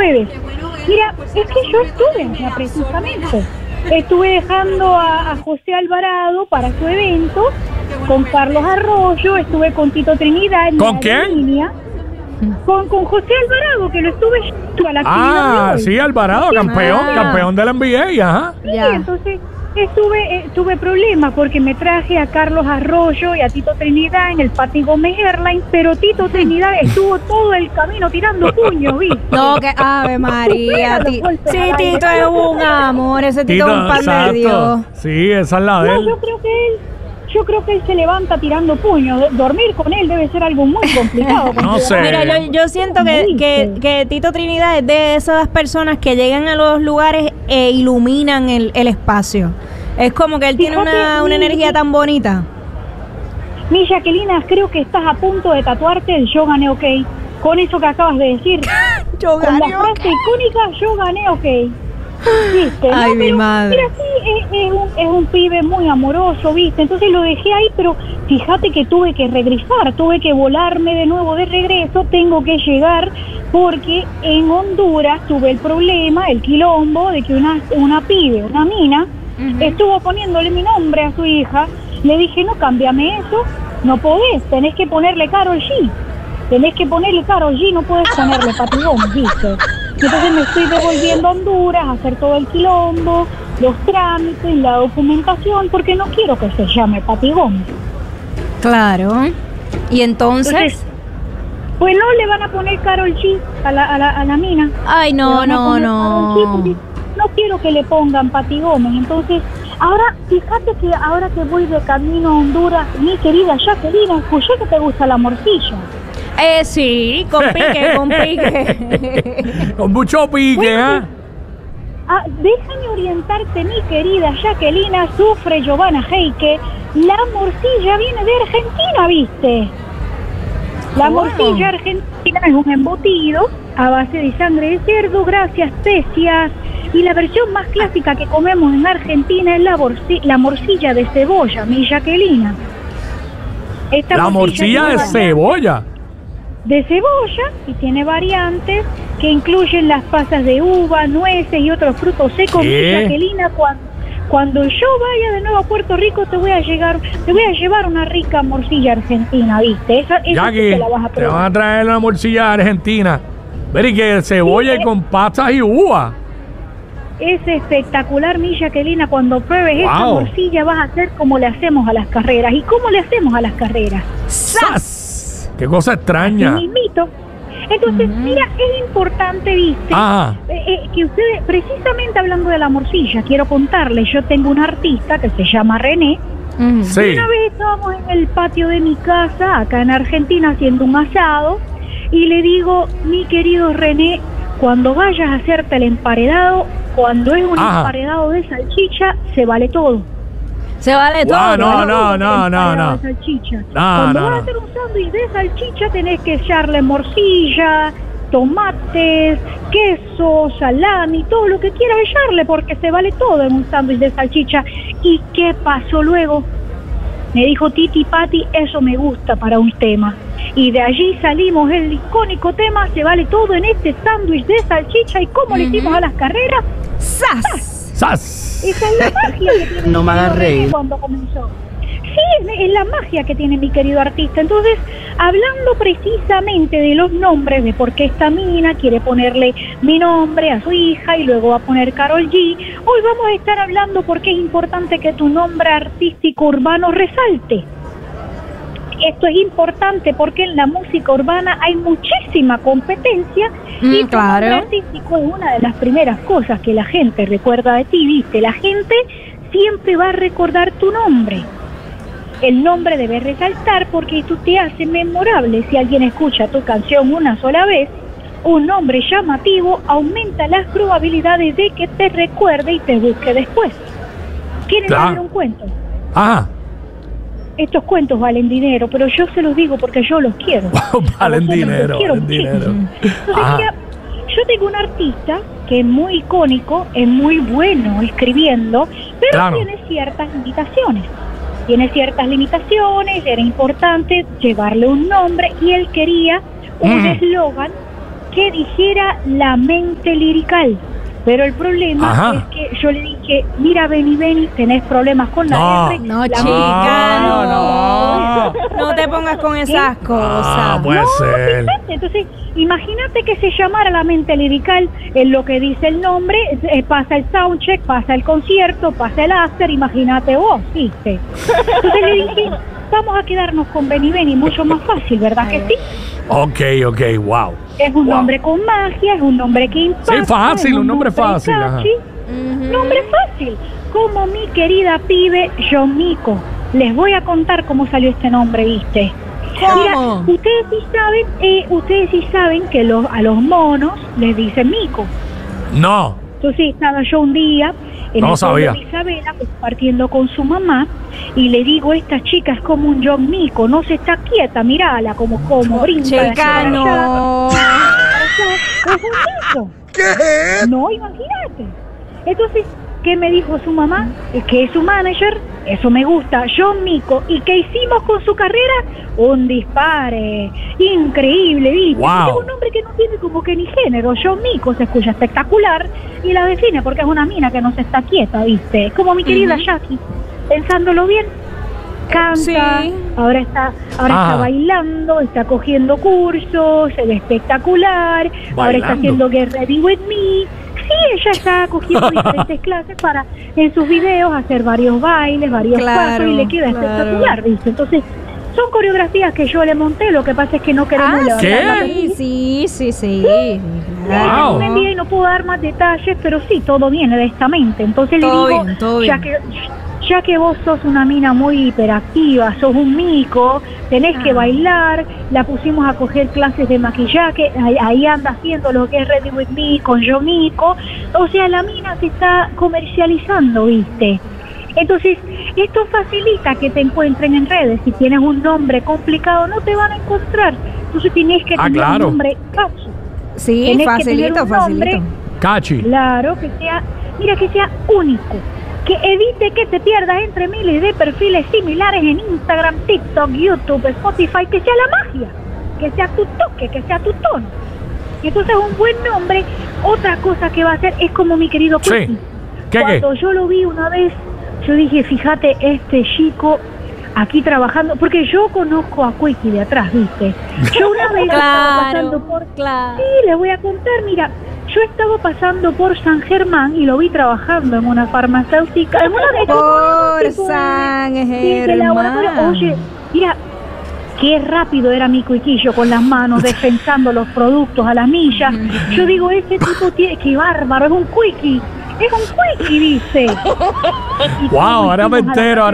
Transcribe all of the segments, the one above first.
jueves. Mira, es que yo estuve allá precisamente. Estuve dejando a José Alvarado para su evento, con Carlos Arroyo, estuve con Tito Trinidad. ¿Con quién? Línea, con José Alvarado, que lo estuve a la actividad de hoy. Sí, Alvarado, campeón de la NBA, ajá. Sí, entonces tuve problemas porque me traje a Carlos Arroyo y a Tito Trinidad en el Pati Gómez Airlines, pero Tito Trinidad estuvo todo el camino tirando puños, ¿viste? No, que Ave María. Sí, Tito es un amor, ese Tito es un pan de Dios. Sí, esa es la de él. Yo creo que él se levanta tirando puños. Dormir con él debe ser algo muy complicado. No sé. Mira, yo siento que Tito Trinidad es de esas personas que llegan a los lugares e iluminan el espacio. Es como que él tiene una energía tan bonita. Mi Jacquelina, creo que estás a punto de tatuarte el Yo Gané OK. Con eso que acabas de decir. Yo gané con la frase icónica, Yo Gané OK. ¿Viste? Ay, mi madre. Mira, sí, es un pibe muy amoroso, ¿viste? Entonces lo dejé ahí, pero fíjate que tuve que regresar, tuve que volarme de nuevo de regreso, tengo que llegar, porque en Honduras tuve el problema, el quilombo, de que una mina, estuvo poniéndole mi nombre a su hija. Le dije, no, cámbiame eso, no podés, tenés que ponerle Karol G. No podés ponerle Pati Gómez, ¿viste? Entonces me estoy devolviendo a Honduras a hacer todo el quilombo, los trámites, la documentación, porque no quiero que se llame Pati Gómez. Claro. ¿Y entonces? Pues no le van a poner Karol G a la mina. Ay, no. No quiero que le pongan Pati Gómez. Entonces, ahora, fíjate que ahora que voy de camino a Honduras, mi querida Jacqueline, escuché que te gusta la morcilla. Sí, con pique. Con mucho pique, Déjame orientarte, mi querida Jacqueline, sufre Giovanna Heike. La morcilla viene de Argentina, ¿viste? La morcilla argentina es un embutido a base de sangre de cerdo, grasas, especias. Y la versión más clásica que comemos en Argentina es la morcilla de cebolla, mi Jacqueline. La morcilla de cebolla. De cebolla, y tiene variantes que incluyen las pasas de uva, nueces y otros frutos secos. Mi Jacqueline, cuando yo vaya de nuevo a Puerto Rico te voy a llevar una rica morcilla argentina, ¿viste? Esa Jackie, te la vas a probar. Te van a traer una morcilla argentina. Ver, y que cebolla y con pasas y uva. Es espectacular, mi Jacqueline. Cuando pruebes esta morcilla vas a hacer como le hacemos a las carreras. ¿Y cómo le hacemos a las carreras? ¡Sas! ¡Qué cosa extraña! Entonces, mira, es importante, ¿viste? Que ustedes, precisamente hablando de la morcilla, quiero contarles, yo tengo un artista que se llama René. Sí. Y una vez estábamos en el patio de mi casa, acá en Argentina, haciendo un asado, y le digo, mi querido René, cuando vayas a hacerte el emparedado, cuando es un emparedado de salchicha, se vale todo. Se vale todo. No. Cuando vas a hacer un sándwich de salchicha, tenés que echarle morcilla, tomates, queso, salami, todo lo que quieras echarle, porque se vale todo en un sándwich de salchicha. ¿Y qué pasó luego? Me dijo Titi Pati, eso me gusta para un tema. Y de allí salimos el icónico tema, se vale todo en este sándwich de salchicha. ¿Y cómo le hicimos a las carreras? ¡Sas! Esa es la magia que tiene no me hagas reír. Cuando comenzó. Sí, es la magia que tiene mi querido artista. Entonces, hablando precisamente de los nombres, de por qué esta mina quiere ponerle mi nombre a su hija y luego va a poner Karol G, hoy vamos a estar hablando por qué es importante que tu nombre artístico urbano resalte. Esto es importante porque en la música urbana hay muchísima competencia y tu nombre artístico es una de las primeras cosas que la gente recuerda de ti, ¿viste? La gente siempre va a recordar tu nombre. El nombre debe resaltar porque tú te haces memorable. Si alguien escucha tu canción una sola vez, un nombre llamativo aumenta las probabilidades de que te recuerde y te busque después. ¿Quieren saber un cuento? Estos cuentos valen dinero, pero yo se los digo porque yo los quiero. Valen dinero. Entonces, yo tengo un artista que es muy icónico, es muy bueno escribiendo, pero tiene ciertas limitaciones. Era importante llevarle un nombre y él quería un eslogan que dijera La Mente Lirical. Pero el problema es que yo le dije, mira, Beni, tenés problemas con la R. No, chica, no te pongas con esas cosas. Puede ser. Fíjate, entonces, imagínate que se llamara La Mente Lirical, en lo que dice el nombre, pasa el soundcheck, pasa el concierto, pasa el after, imagínate vos, ¿viste? Entonces le dije, vamos a quedarnos con Beni, mucho más fácil, ¿verdad que sí? Ok, wow. Es un nombre con magia, es un nombre que impacta. Sí, fácil, un nombre fácil. Nombre fácil. Como mi querida pibe Yomiko. Les voy a contar cómo salió este nombre, ¿viste? ¿Cómo? Mira, ustedes sí saben que a los monos les dicen mico. No. Entonces estaba yo un día en el pueblo de Isabela compartiendo con su mamá y le digo, esta chica es como un John Mico, no se está quieta, mirala como brinca. Chica, no. Es un mico. ¿Qué? No, imagínate. Entonces, ¿qué me dijo su mamá? Que es su manager, eso me gusta, John Mico. ¿Y qué hicimos con su carrera? Un dispare increíble, ¿viste? Wow. Es un nombre que no tiene como que ni género. John Mico se escucha espectacular y la define porque es una mina que no se está quieta, ¿viste? Como mi querida Jackie, pensándolo bien, canta, ahora está bailando, está cogiendo cursos, se ve espectacular, ahora está haciendo Get Ready With Me. Sí, ella está cogiendo diferentes clases para en sus videos hacer varios bailes, varios pasos y le queda espectacular, ¿viste? Entonces, son coreografías que yo le monté, lo que pasa es que no queremos Sí. Wow. Y no puedo dar más detalles, pero sí, todo viene de esta mente. Entonces todo le digo, bien. ya que vos sos una mina muy hiperactiva, sos un mico, tenés que bailar, la pusimos a coger clases de maquillaje, ahí anda haciendo lo que es Ready With Me con Yo Mico, o sea, la mina se está comercializando, ¿viste? Entonces, esto facilita que te encuentren en redes. Si tienes un nombre complicado, no te van a encontrar. Entonces tienes que tener un nombre catchy. Sí, tenés facilito. Catchy. Claro, que sea único. Que evite que te pierdas entre miles de perfiles similares en Instagram, TikTok, YouTube, Spotify, que sea la magia, que sea tu toque, que sea tu tono. Y entonces un buen nombre, otra cosa que va a hacer es como mi querido Quickie. Sí. Cuando yo lo vi una vez, yo dije, fíjate, este chico aquí trabajando, porque yo conozco a Quickie de atrás, ¿viste? Yo una vez estaba pasando por... Sí, les voy a contar, mira, yo estaba pasando por San Germán y lo vi trabajando en una farmacéutica, en una de por San Germán. Oye, mira, qué rápido era mi Quickie con las manos dispensando los productos a la milla. Yo digo, ese tipo tiene, qué bárbaro, es un Quickie. Es un Quickie, dice. Wow, ahora me entero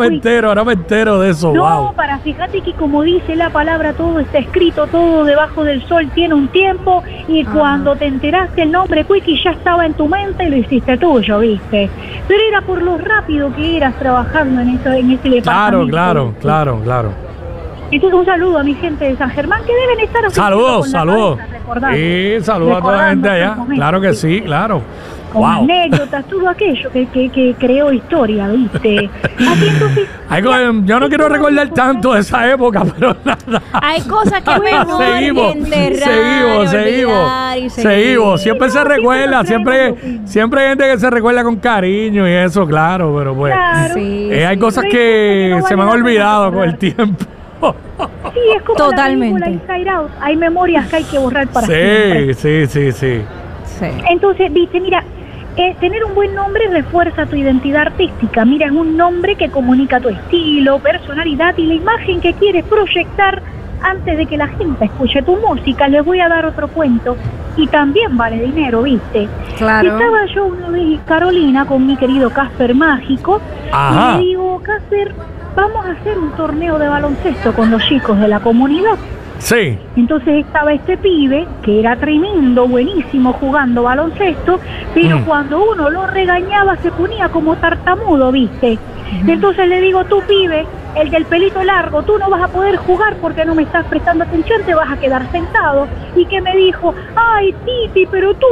de eso. No, para fíjate que como dice la palabra, todo está escrito, todo debajo del sol tiene un tiempo y cuando te enteraste el nombre Quickie ya estaba en tu mente y lo hiciste tuyo, ¿viste? Pero era por lo rápido que eras trabajando en ese departamento. Claro. Entonces un saludo a mi gente de San Germán que deben estar saludos. Sí, saludos a toda la gente allá. Claro que sí, claro. Con anécdotas, todo aquello que creó historia, ¿viste? Así entonces, yo no quiero recordar tanto de esa época, pero nada. Hay cosas que mejor enterrar, seguimos. Siempre se recuerda, siempre hay gente que se recuerda con cariño y eso, claro, pero pues hay cosas que se me han olvidado con el tiempo. Sí, es como totalmente. La Inside Out. Hay memorias que hay que borrar para siempre. Sí. Entonces, viste, mira, tener un buen nombre refuerza tu identidad artística. Mira, es un nombre que comunica tu estilo, personalidad y la imagen que quieres proyectar antes de que la gente escuche tu música. Les voy a dar otro cuento y también vale dinero, ¿viste? Claro. Estaba yo una vez en Carolina con mi querido Casper Mágico y le digo, Casper, vamos a hacer un torneo de baloncesto con los chicos de la comunidad. Sí. Entonces estaba este pibe que era tremendo, buenísimo jugando baloncesto, pero cuando uno lo regañaba se ponía como tartamudo, ¿viste? Entonces le digo, tú pibe, el del pelito largo, tú no vas a poder jugar porque no me estás prestando atención, te vas a quedar sentado. Y que me dijo, ay Titi, pero tú,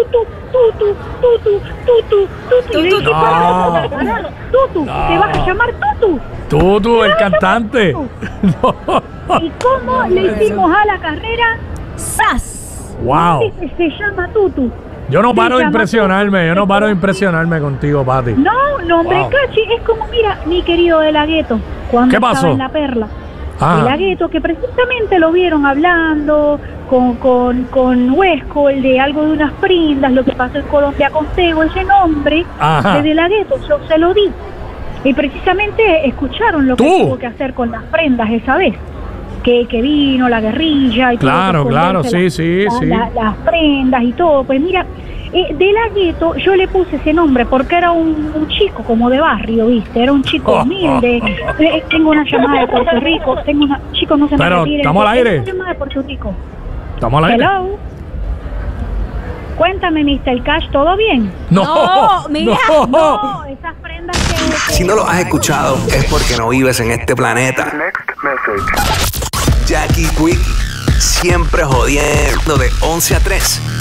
y le dije, Tutu, te vas a llamar Tutu. Tutu, el cantante. ¿Y cómo le hicimos a la carrera? ¡Sas! Wow. Se llama Tutu. Yo no paro de impresionarme, contigo, Pati. No, hombre, Cachi, es como, mira, mi querido De La Ghetto, cuando estaba en La Perla. De La Ghetto, que precisamente lo vieron hablando con Huesco, el de algo de unas prendas, lo que pasó en Colombia con Tego, ese nombre de La Ghetto, yo se lo di. Y precisamente escucharon lo que tuvo que hacer con las prendas esa vez. Que vino la guerrilla y claro, sí. Las prendas y todo. Pues mira, De La Ghetto yo le puse ese nombre porque era un chico como de barrio, ¿viste? Era un chico humilde. Tengo una llamada de Puerto Rico. Chicos, no se me retiren. ¿Estamos al aire? Tengo una llamada de Puerto Rico. ¿Estamos al aire? Hello. Cuéntame, Mr. Cash, ¿todo bien? No, mira, no, esas prendas que... Si no lo has escuchado, es porque no vives en este planeta. Jackie Quickie, siempre jodiendo de 11 a 3